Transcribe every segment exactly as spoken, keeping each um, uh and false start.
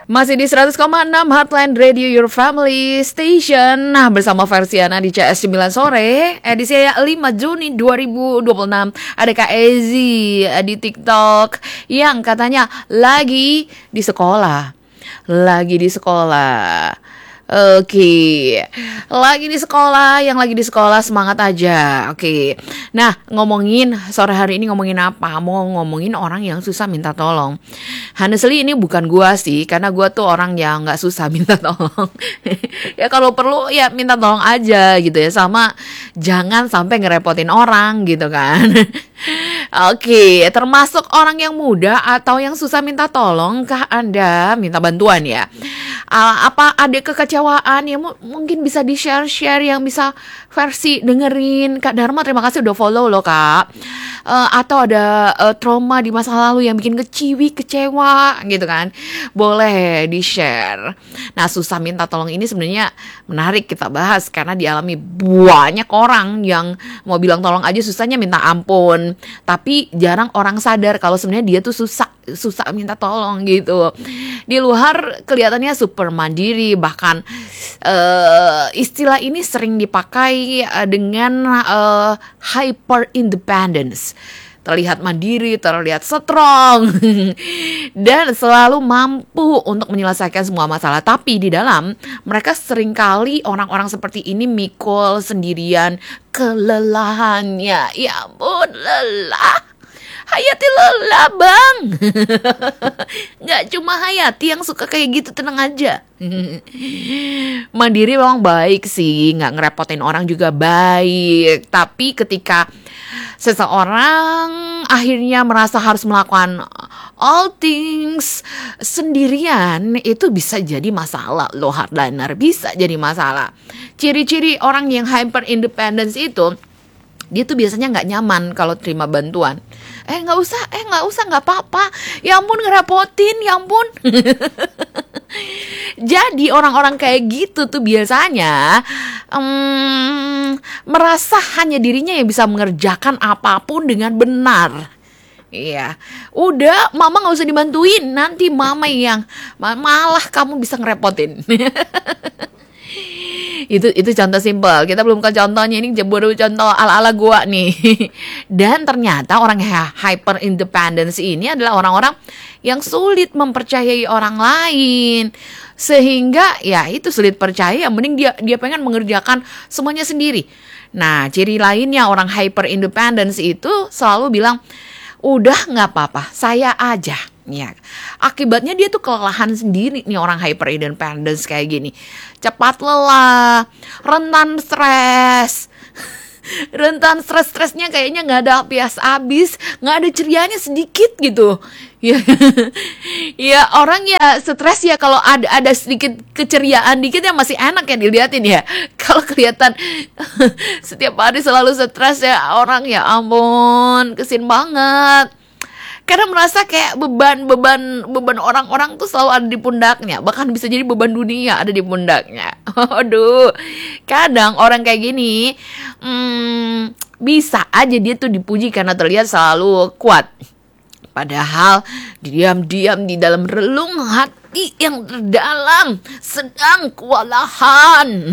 Masih di seratus koma enam Heartland Radio, Your Family Station. Nah, bersama Versiana di C S sembilan sore, edisi lima Juni dua ribu dua puluh enam. Ada Kak Ezi di TikTok yang katanya lagi di sekolah. Lagi di sekolah. Oke, lagi di sekolah, yang lagi di sekolah semangat aja. Oke, nah ngomongin sore hari ini ngomongin apa? Mau ngomongin orang yang susah minta tolong. Honestly ini bukan gua sih, karena gua tuh orang yang nggak susah minta tolong. Ya kalau perlu ya minta tolong aja gitu ya, sama jangan sampai ngerepotin orang gitu kan. Oke, termasuk orang yang muda atau yang susah minta tolong, kah Anda minta bantuan ya? Uh, apa ada kekecewaan yang m- mungkin bisa di-share-share, yang bisa versi dengerin. Kak Dharma terima kasih udah follow loh Kak. Uh, atau ada uh, trauma di masa lalu yang bikin keciwi, kecewa gitu kan, boleh di-share. Nah, susah minta tolong ini sebenarnya menarik kita bahas karena dialami banyak orang yang mau bilang tolong aja susahnya minta ampun, tapi jarang orang sadar kalau sebenarnya dia tuh susah susah minta tolong gitu. Di luar kelihatannya super mandiri, bahkan uh, istilah ini sering dipakai uh, dengan uh, hyper independence. Terlihat mandiri, terlihat strong, dan selalu mampu untuk menyelesaikan semua masalah. Tapi di dalam mereka seringkali orang-orang seperti ini mikul sendirian kelelahannya. Ya ampun, lelah. Hayati lelah bang. Gak cuma Hayati yang suka kayak gitu, tenang aja. Mandiri memang baik sih, gak ngerepotin orang juga baik. Tapi ketika seseorang akhirnya merasa harus melakukan all things sendirian, itu bisa jadi masalah loh hardliner, bisa jadi masalah. Ciri-ciri orang yang hyper independence itu, dia tuh biasanya gak nyaman kalau terima bantuan. Eh gak usah, eh gak usah, gak apa-apa. Ya ampun ngerepotin, ya ampun. Jadi orang-orang kayak gitu tuh biasanya um, merasa hanya dirinya yang bisa mengerjakan apapun dengan benar. Iya, udah mama gak usah dibantuin, nanti mama yang malah kamu bisa ngerepotin. Itu itu contoh simpel. Kita belum ke contohnya, ini baru contoh ala-ala gua nih. Dan ternyata orang hyper independence ini adalah orang-orang yang sulit mempercayai orang lain. Sehingga ya itu sulit percaya, mending dia dia pengen mengerjakan semuanya sendiri. Nah, ciri lainnya orang hyper independence itu selalu bilang, "Udah nggak apa-apa, saya aja." Ya, akibatnya dia tuh kelelahan sendiri nih orang hyper independence kayak gini. Cepat lelah, rentan stres. Rentan stres-stresnya kayaknya nggak ada habis-habis, nggak ada cerianya sedikit gitu. Ya, ya orang ya stres ya kalau ada ada sedikit keceriaan dikit ya masih enak ya diliatin ya. Kalau kelihatan setiap hari selalu stres ya orang, ya ampun, kesin banget. Karena merasa kayak beban-beban beban orang-orang tuh selalu ada di pundaknya. Bahkan bisa jadi beban dunia ada di pundaknya. Aduh, kadang orang kayak gini hmm, bisa aja dia tuh dipuji karena terlihat selalu kuat. Padahal diam-diam di dalam relung hati yang terdalam sedang kewalahan.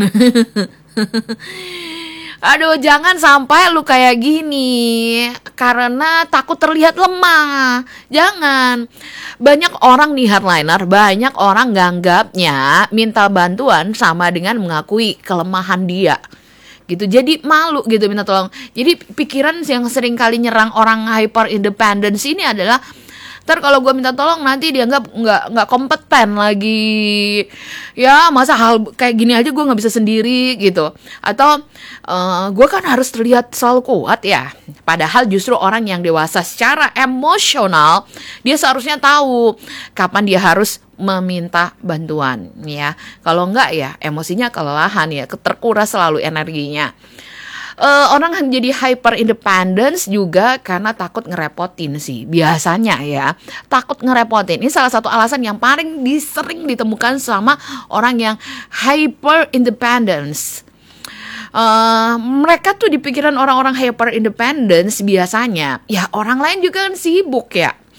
Aduh, jangan sampai lu kayak gini karena takut terlihat lemah. Jangan. Banyak orang nih hardliner, banyak orang nganggapnya minta bantuan sama dengan mengakui kelemahan dia. Gitu. Jadi malu gitu minta tolong. Jadi pikiran yang sering kali nyerang orang hyper independence ini adalah, ntar kalau gue minta tolong nanti dianggap nggak nggak kompeten lagi. Ya masa hal kayak gini aja gue nggak bisa sendiri gitu. Atau uh, gue kan harus terlihat selalu kuat ya. Padahal justru orang yang dewasa secara emosional, dia seharusnya tahu kapan dia harus meminta bantuan ya. Kalau enggak ya emosinya kelelahan ya, terkuras selalu energinya. Uh, orang jadi hyper independence juga karena takut ngerepotin sih biasanya ya, takut ngerepotin. Ini salah satu alasan yang paling sering ditemukan sama orang yang hyper independence. Uh, mereka tuh di pikiran orang-orang hyper independence biasanya ya orang lain juga kan sibuk ya.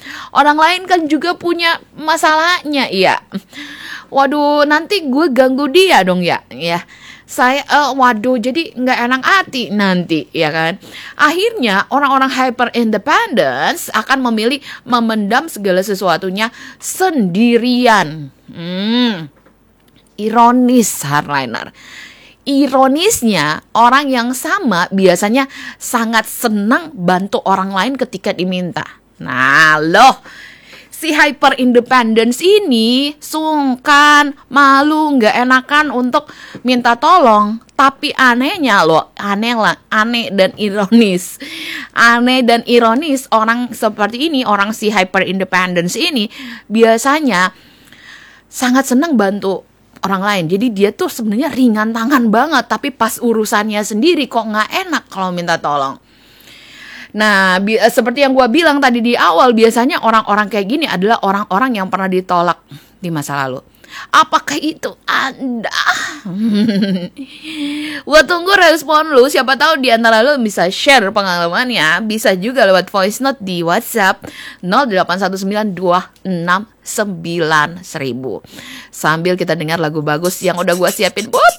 Orang lain kan juga punya masalahnya, ya. Waduh, nanti gue ganggu dia dong ya, ya. Saya, uh, waduh, jadi nggak enak hati nanti, ya kan? Akhirnya orang-orang hyper independence akan memilih memendam segala sesuatunya sendirian. Hmm, ironis, hardliner. Ironisnya, orang yang sama biasanya sangat senang bantu orang lain ketika diminta. Nah, loh, si hyper independence ini sungkan, malu, nggak enakan untuk minta tolong. Tapi anehnya loh, aneh lah, aneh dan ironis. Aneh dan ironis, orang seperti ini, orang si hyper independence ini biasanya sangat senang bantu orang lain. Jadi dia tuh sebenarnya ringan tangan banget, tapi pas urusannya sendiri kok nggak enak kalau minta tolong. Nah, bi- seperti yang gue bilang tadi di awal, biasanya orang-orang kayak gini adalah orang-orang yang pernah ditolak di masa lalu. Apakah itu Anda? Gue tunggu respon lu. Siapa tahu di antara lu bisa share pengalamannya. Bisa juga lewat voice note di WhatsApp nol delapan satu sembilan dua enam sembilan seribu. Sambil kita dengar lagu bagus yang udah gue siapin buat